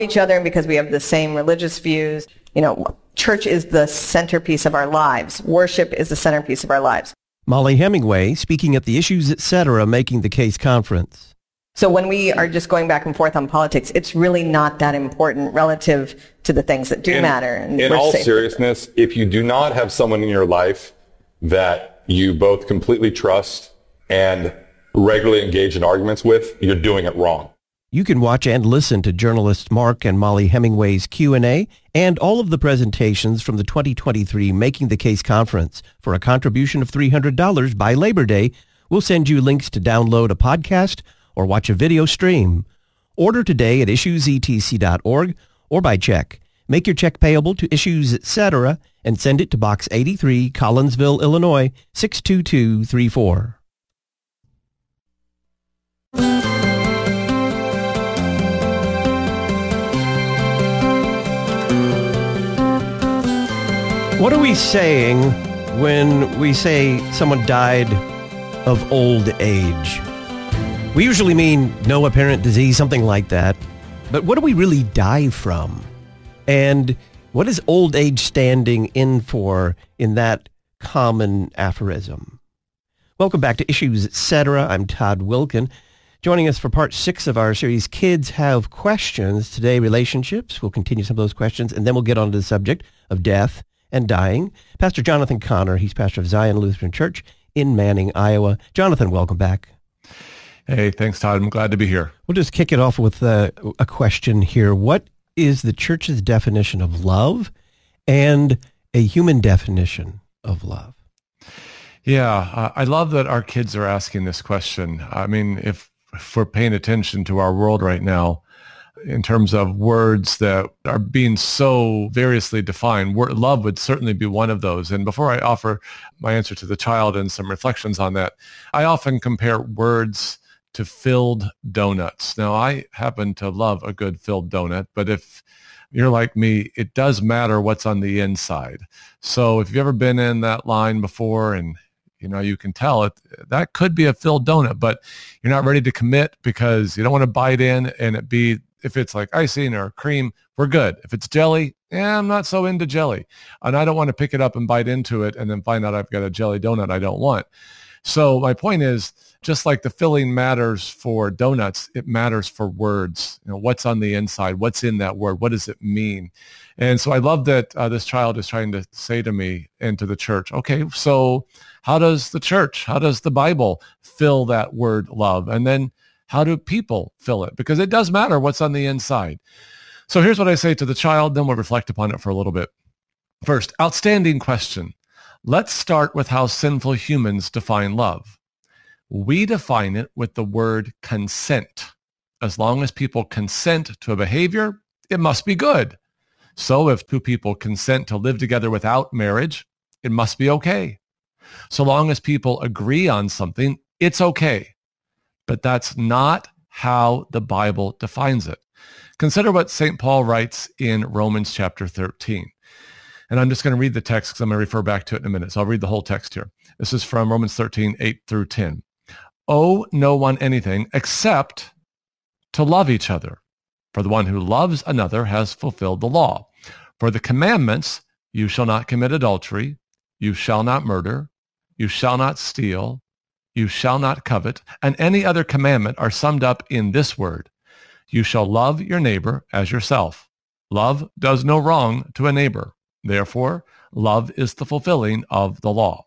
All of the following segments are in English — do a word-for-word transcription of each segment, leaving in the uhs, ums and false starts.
each other and because we have the same religious views. You know, church is the centerpiece of our lives. Worship is the centerpiece of our lives. Mollie Hemingway speaking at the Issues Etc. Making the Case conference. So when we are just going back and forth on politics, it's really not that important relative to the things that do in, matter. And in all seriousness, if you do not have someone in your life that you both completely trust and regularly engage in arguments with, you're doing it wrong. You can watch and listen to journalists Mark and Mollie Hemingway's Q and A and all of the presentations from the twenty twenty-three Making the Case conference. For a contribution of three hundred dollars by Labor Day, we'll send you links to download a podcast or watch a video stream. Order today at issues e t c dot org or by check. Make your check payable to Issues Etc. and send it to Box eighty-three, Collinsville, Illinois, six two two three four. What are we saying when we say someone died of old age? We usually mean no apparent disease, something like that. But what do we really die from? And what is old age standing in for in that common aphorism? Welcome back to Issues Etc. I'm Todd Wilkin. Joining us for part six of our series, Kids Have Questions. Today, relationships. We'll continue some of those questions, and then we'll get on to the subject of death and dying. Pastor Jonathan Connor, he's pastor of Zion Lutheran Church in Manning, Iowa. Jonathan, welcome back. Hey, thanks, Todd. I'm glad to be here. We'll just kick it off with a, a question here. What is the church's definition of love and a human definition of love? Yeah, uh, I love that our kids are asking this question. I mean, if, if we're paying attention to our world right now, in terms of words that are being so variously defined, word, love would certainly be one of those. And before I offer my answer to the child and some reflections on that, I often compare words to filled donuts. Now, I happen to love a good filled donut, but if you're like me, it does matter what's on the inside. So if you've ever been in that line before and you know, you can tell it, that could be a filled donut, but you're not ready to commit because you don't want to bite in and it be, if it's like icing or cream, we're good. If it's jelly, yeah, I'm not so into jelly. And I don't want to pick it up and bite into it and then find out I've got a jelly donut I don't want. So my point is, just like the filling matters for donuts, it matters for words. You know, what's on the inside? What's in that word? What does it mean? And so I love that uh, this child is trying to say to me and to the church, okay, so how does the church, how does the Bible fill that word love? And then how do people fill it? Because it does matter what's on the inside. So here's what I say to the child, then we'll reflect upon it for a little bit. First, outstanding question. Let's start with how sinful humans define love. We define it with the word consent. As long as people consent to a behavior, it must be good. So if two people consent to live together without marriage, it must be okay. So long as people agree on something, it's okay. But that's not how the Bible defines it. Consider what Saint Paul writes in Romans chapter thirteen. And I'm just going to read the text because I'm going to refer back to it in a minute. So I'll read the whole text here. This is from Romans thirteen, eight through ten. Owe no one anything except to love each other. For the one who loves another has fulfilled the law. For the commandments, you shall not commit adultery, you shall not murder, you shall not steal, you shall not covet, and any other commandment are summed up in this word. You shall love your neighbor as yourself. Love does no wrong to a neighbor. Therefore, love is the fulfilling of the law.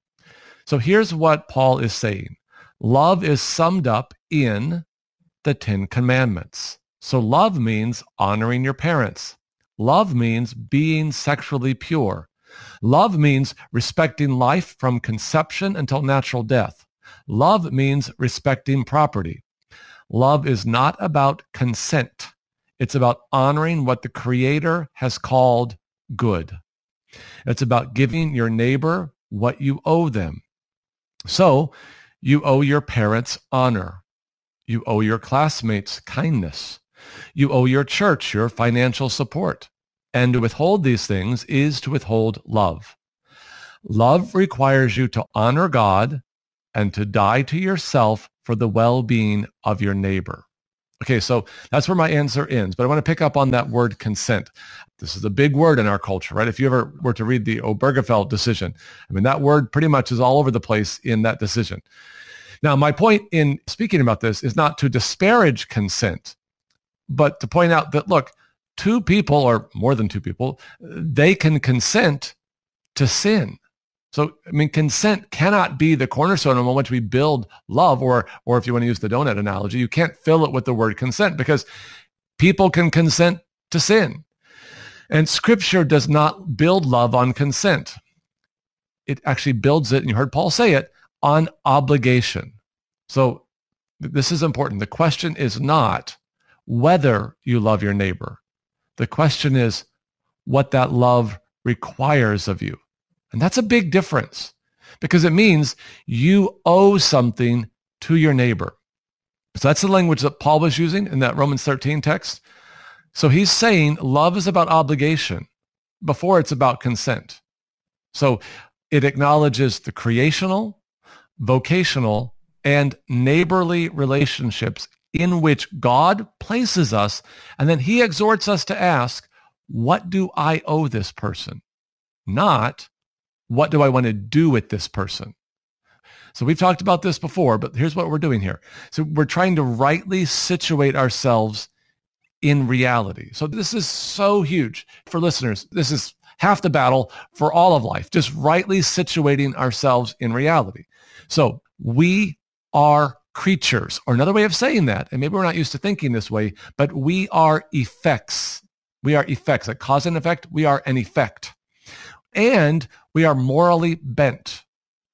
So here's what Paul is saying. Love is summed up in the Ten Commandments. So love means honoring your parents. Love means being sexually pure. Love means respecting life from conception until natural death. Love means respecting property. Love is not about consent. It's about honoring what the Creator has called good. It's about giving your neighbor what you owe them. So you owe your parents honor. You owe your classmates kindness. You owe your church your financial support. And to withhold these things is to withhold love. Love requires you to honor God and to die to yourself for the well-being of your neighbor. Okay, so that's where my answer ends. But I want to pick up on that word consent. This is a big word in our culture, right? If you ever were to read the Obergefell decision, I mean, that word pretty much is all over the place in that decision. Now, my point in speaking about this is not to disparage consent, but to point out that, look, two people or more than two people, they can consent to sin. So, I mean, consent cannot be the cornerstone on which we build love, or, or if you want to use the donut analogy, you can't fill it with the word consent, because people can consent to sin. And Scripture does not build love on consent. It actually builds it, and you heard Paul say it, on obligation. So this is important. The question is not whether you love your neighbor. The question is what that love requires of you. And that's a big difference, because it means you owe something to your neighbor. So that's the language that Paul was using in that Romans thirteen text. So he's saying love is about obligation before it's about consent. So it acknowledges the creational, vocational, and neighborly relationships in which God places us, and then he exhorts us to ask, what do I owe this person? Not, what do I want to do with this person? So we've talked about this before, but here's what we're doing here. So we're trying to rightly situate ourselves in reality. So this is so huge for listeners. This is half the battle for all of life, just rightly situating ourselves in reality. So we are creatures, or another way of saying that, and maybe we're not used to thinking this way, but we are effects. We are effects, like cause and effect. We are an effect. And we are morally bent.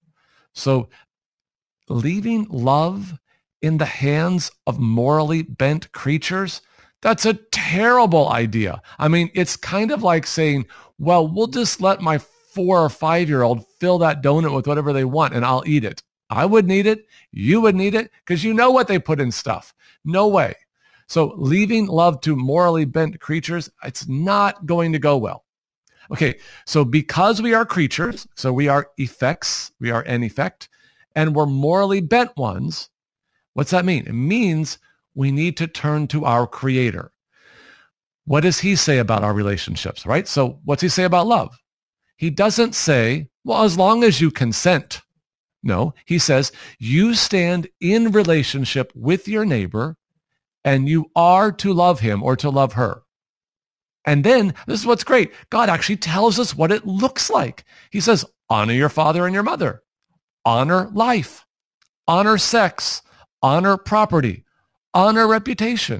So leaving love in the hands of morally bent creatures, that's a terrible idea. I mean, it's kind of like saying, well, we'll just let my four or five-year-old fill that donut with whatever they want and I'll eat it. I would need it. You would need it, because you know what they put in stuff. No way. So leaving love to morally bent creatures, it's not going to go well. Okay, so because we are creatures, so we are effects, we are an effect, and we're morally bent ones, what's that mean? It means we need to turn to our Creator. What does he say about our relationships, right? So what's he say about love? He doesn't say, well, as long as you consent. No, he says, you stand in relationship with your neighbor and you are to love him or to love her. And then, this is what's great, God actually tells us what it looks like. He says, honor your father and your mother. Honor life. Honor sex. Honor property. Honor reputation.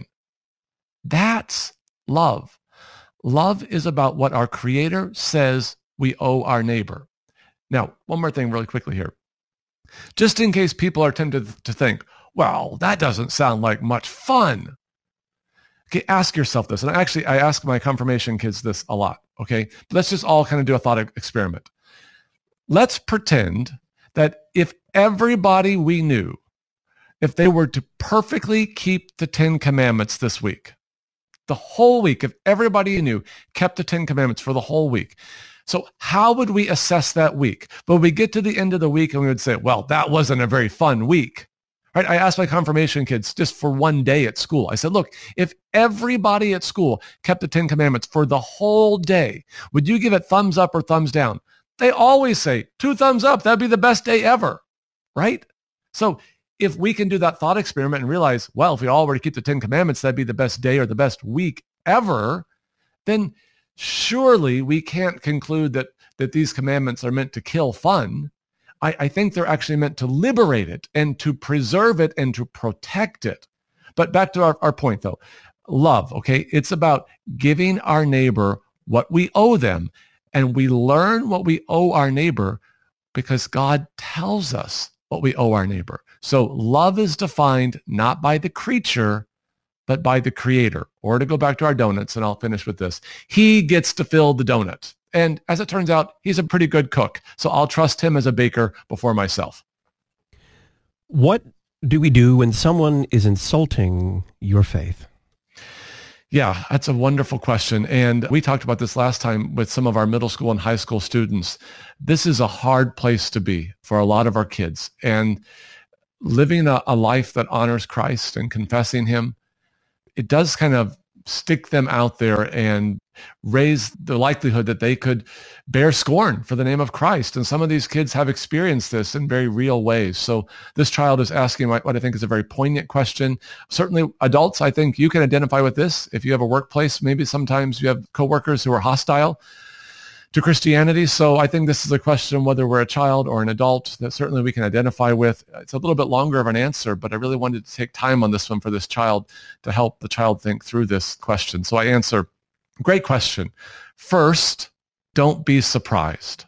That's love. Love is about what our Creator says we owe our neighbor. Now, one more thing really quickly here. Just in case people are tempted to think, well, that doesn't sound like much fun. Okay, ask yourself this. And actually, I ask my confirmation kids this a lot, okay? Let's just all kind of do a thought experiment. Let's pretend that if everybody we knew, if they were to perfectly keep the Ten Commandments this week, the whole week, if everybody you knew kept the Ten Commandments for the whole week, so how would we assess that week? But we get to the end of the week and we would say, well, that wasn't a very fun week. Right? I asked my confirmation kids just for one day at school. I said, look, if everybody at school kept the Ten Commandments for the whole day, would you give it thumbs up or thumbs down? They always say two thumbs up. That'd be the best day ever. Right? So if we can do that thought experiment and realize, well, if we all were to keep the Ten Commandments, that'd be the best day or the best week ever, then surely we can't conclude that, that these commandments are meant to kill fun. I, I think they're actually meant to liberate it and to preserve it and to protect it. But back to our, our point, though. Love, okay? It's about giving our neighbor what we owe them. And we learn what we owe our neighbor because God tells us what we owe our neighbor. So love is defined not by the creature, but by the Creator. Or to go back to our donuts, and I'll finish with this. He gets to fill the donut. And as it turns out, he's a pretty good cook. So I'll trust him as a baker before myself. What do we do when someone is insulting your faith? Yeah, that's a wonderful question. And we talked about this last time with some of our middle school and high school students. This is a hard place to be for a lot of our kids. And living a, a life that honors Christ and confessing him, it does kind of stick them out there and raise the likelihood that they could bear scorn for the name of Christ. And some of these kids have experienced this in very real ways. So this child is asking what I think is a very poignant question. Certainly adults, I think you can identify with this. If you have a workplace, maybe sometimes you have coworkers who are hostile to Christianity. So I think this is a question, whether we're a child or an adult, that certainly we can identify with. It's a little bit longer of an answer, but I really wanted to take time on this one for this child to help the child think through this question. So I answer, great question. First, don't be surprised.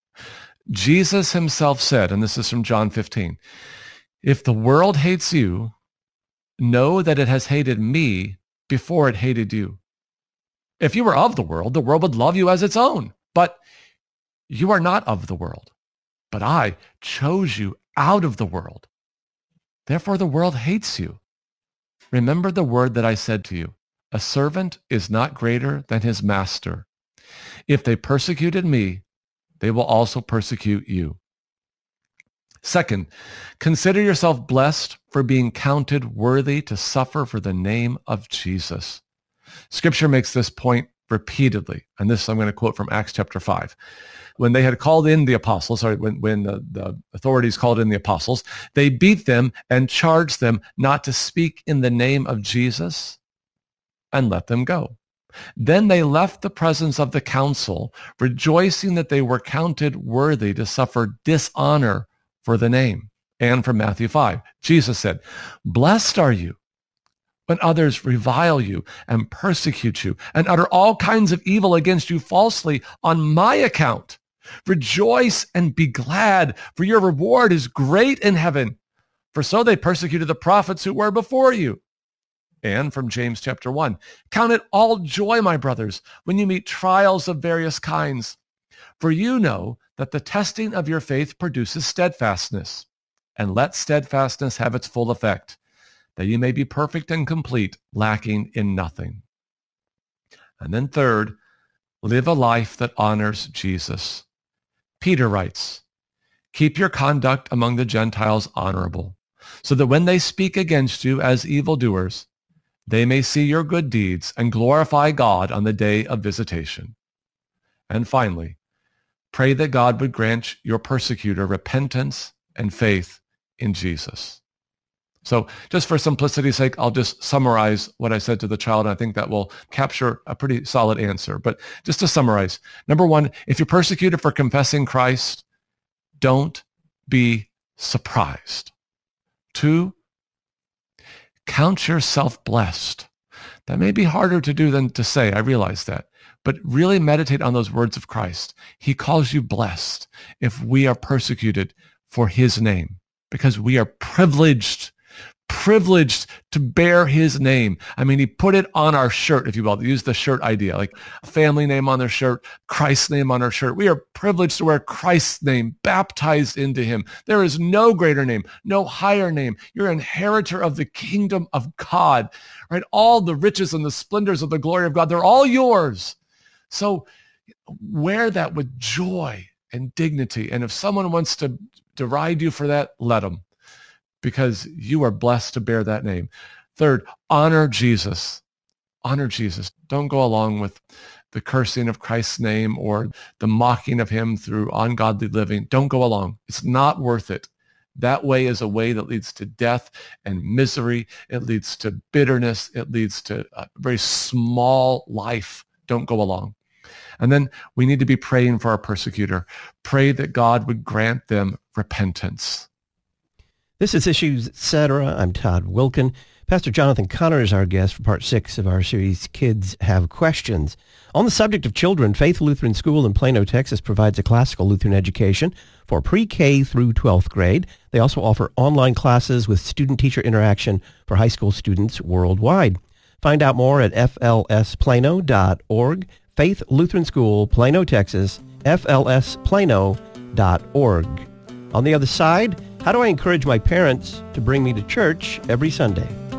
Jesus himself said, and this is from John fifteen, if the world hates you, know that it has hated me before it hated you. If you were of the world, the world would love you as its own. But you are not of the world, but I chose you out of the world. Therefore, the world hates you. Remember the word that I said to you, a servant is not greater than his master. If they persecuted me, they will also persecute you. Second, consider yourself blessed for being counted worthy to suffer for the name of Jesus. Scripture makes this point repeatedly. And this I'm going to quote from Acts chapter five. When they had called in the apostles, sorry, when, when the, the authorities called in the apostles, they beat them and charged them not to speak in the name of Jesus and let them go. Then they left the presence of the council, rejoicing that they were counted worthy to suffer dishonor for the name. And from Matthew five, Jesus said, blessed are you when others revile you and persecute you and utter all kinds of evil against you falsely on my account. Rejoice and be glad, for your reward is great in heaven. For so they persecuted the prophets who were before you. And from James chapter one, count it all joy, my brothers, when you meet trials of various kinds. For you know that the testing of your faith produces steadfastness. And let steadfastness have its full effect, that you may be perfect and complete, lacking in nothing. And then third, live a life that honors Jesus. Peter writes, keep your conduct among the Gentiles honorable, so that when they speak against you as evildoers, they may see your good deeds and glorify God on the day of visitation. And finally, pray that God would grant your persecutor repentance and faith in Jesus. So just for simplicity's sake, I'll just summarize what I said to the child, and I think that will capture a pretty solid answer. But just to summarize, number one, if you're persecuted for confessing Christ, don't be surprised. Two, count yourself blessed. That may be harder to do than to say, I realize that. But really meditate on those words of Christ. He calls you blessed if we are persecuted for his name, because we are privileged privileged to bear his name. I mean, he put it on our shirt, if you will. Use the shirt idea, like a family name on their shirt, Christ's name on our shirt. We are privileged to wear Christ's name, baptized into him. There is no greater name, no higher name. You're an inheritor of the kingdom of God, right? All the riches and the splendors of the glory of God, they're all yours. So wear that with joy and dignity. And if someone wants to deride you for that, let them, because you are blessed to bear that name. Third, honor Jesus. Honor Jesus. Don't go along with the cursing of Christ's name or the mocking of him through ungodly living. Don't go along. It's not worth it. That way is a way that leads to death and misery. It leads to bitterness. It leads to a very small life. Don't go along. And then we need to be praying for our persecutor. Pray that God would grant them repentance. This is Issues Etc. I'm Todd Wilken. Pastor Jonathan Conner is our guest for part six of our series, Kids Have Questions. On the subject of children, Faith Lutheran School in Plano, Texas provides a classical Lutheran education for pre-K through twelfth grade. They also offer online classes with student-teacher interaction for high school students worldwide. Find out more at f l s plano dot org. Faith Lutheran School, Plano, Texas, f l s plano dot org. On the other side, how do I encourage my parents to bring me to church every Sunday?